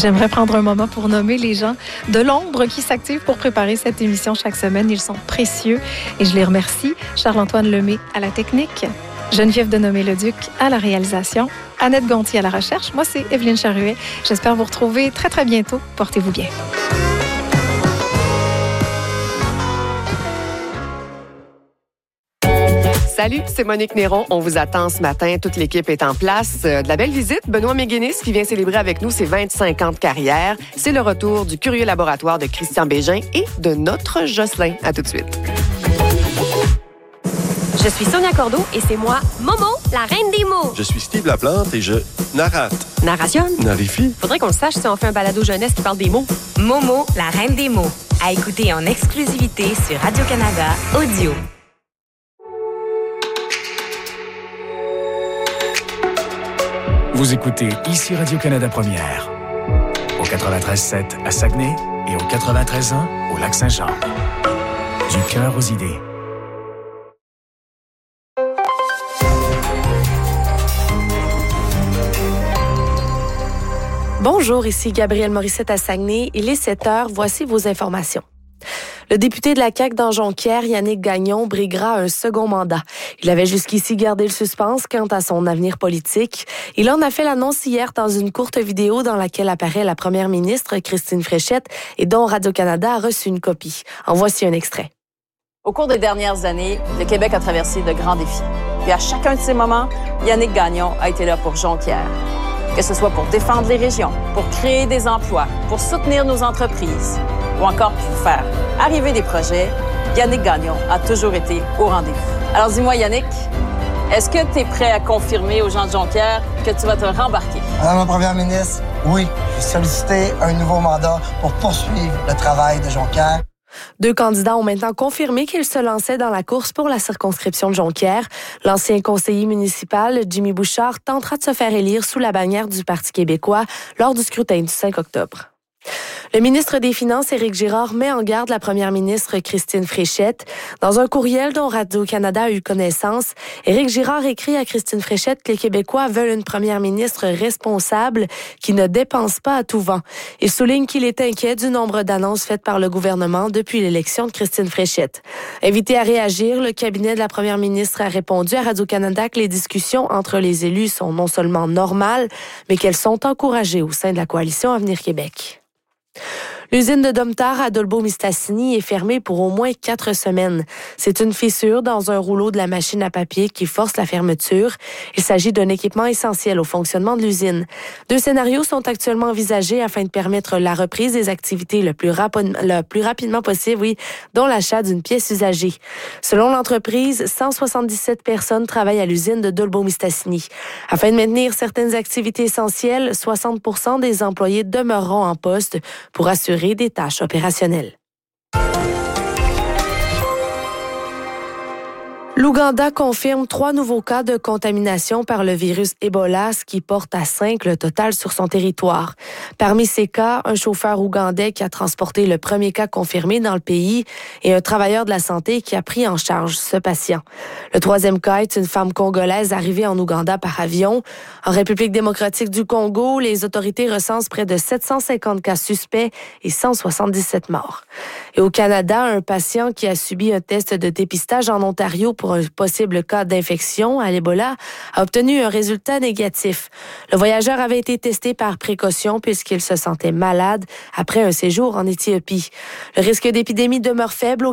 J'aimerais prendre un moment pour nommer les gens de l'ombre qui s'activent pour préparer cette émission chaque semaine. Ils sont précieux et je les remercie. Charles-Antoine Lemay à la technique, Geneviève Denomé-Leduc à la réalisation, Annette Gontier à la recherche. Moi, c'est Evelyne Charuet. J'espère vous retrouver très, très bientôt. Portez-vous bien. Salut, c'est Monique Néron. On vous attend ce matin. Toute l'équipe est en place. De la belle visite, Benoît Méguinis qui vient célébrer avec nous ses 25 ans de carrière. C'est le retour du curieux laboratoire de Christian Bégin et de notre Jocelyn. À tout de suite. Je suis Sonia Cordeau et c'est moi, Momo, la reine des mots. Je suis Steve Laplante et je narrate. Narration. Narifie. Faudrait qu'on le sache si on fait un balado jeunesse qui parle des mots. Momo, la reine des mots. À écouter en exclusivité sur Radio-Canada Audio. Vous écoutez ici Radio-Canada Première, au 93.7 à Saguenay et au 93.1 au Lac-Saint-Jean. Du cœur aux idées. Bonjour, ici Gabrielle Morissette à Saguenay. Il est 7h, voici vos informations. Le député de la CAQ dans Jonquière, Yannick Gagnon, briguera un second mandat. Il avait jusqu'ici gardé le suspense quant à son avenir politique. Il en a fait l'annonce hier dans une courte vidéo dans laquelle apparaît la première ministre Christine Fréchette et dont Radio-Canada a reçu une copie. En voici un extrait. Au cours des dernières années, le Québec a traversé de grands défis. Puis à chacun de ces moments, Yannick Gagnon a été là pour Jonquière. Que ce soit pour défendre les régions, pour créer des emplois, pour soutenir nos entreprises ou encore pour faire arriver des projets, Yannick Gagnon a toujours été au rendez-vous. Alors dis-moi Yannick, est-ce que tu es prêt à confirmer aux gens de Jonquière que tu vas te rembarquer? Madame la Première ministre, oui, j'ai sollicité un nouveau mandat pour poursuivre le travail de Jonquière. Deux candidats ont maintenant confirmé qu'ils se lançaient dans la course pour la circonscription de Jonquière. L'ancien conseiller municipal, Jimmy Bouchard, tentera de se faire élire sous la bannière du Parti québécois lors du scrutin du 5 octobre. Le ministre des Finances, Éric Girard, met en garde la première ministre Christine Fréchette. Dans un courriel dont Radio-Canada a eu connaissance, Éric Girard écrit à Christine Fréchette que les Québécois veulent une première ministre responsable qui ne dépense pas à tout vent. Il souligne qu'il est inquiet du nombre d'annonces faites par le gouvernement depuis l'élection de Christine Fréchette. Invité à réagir, le cabinet de la première ministre a répondu à Radio-Canada que les discussions entre les élus sont non seulement normales, mais qu'elles sont encouragées au sein de la coalition Avenir Québec. L'usine de Domtar à Dolbeau-Mistassini est fermée pour au moins 4 semaines. C'est une fissure dans un rouleau de la machine à papier qui force la fermeture. Il s'agit d'un équipement essentiel au fonctionnement de l'usine. 2 scénarios sont actuellement envisagés afin de permettre la reprise des activités le plus rapidement possible, dont l'achat d'une pièce usagée. Selon l'entreprise, 177 personnes travaillent à l'usine de Dolbeau-Mistassini. Afin de maintenir certaines activités essentielles, 60% des employés demeureront en poste pour assurer des tâches opérationnelles. L'Ouganda confirme 3 nouveaux cas de contamination par le virus Ebola, ce qui porte à 5 le total sur son territoire. Parmi ces cas, un chauffeur ougandais qui a transporté le premier cas confirmé dans le pays et un travailleur de la santé qui a pris en charge ce patient. Le 3e cas est une femme congolaise arrivée en Ouganda par avion. En République démocratique du Congo, les autorités recensent près de 750 cas suspects et 177 morts. Et au Canada, un patient qui a subi un test de dépistage en Ontario pour un possible cas d'infection à l'Ebola a obtenu un résultat négatif. Le voyageur avait été testé par précaution puisqu'il se sentait malade après un séjour en Éthiopie. Le risque d'épidémie demeure faible au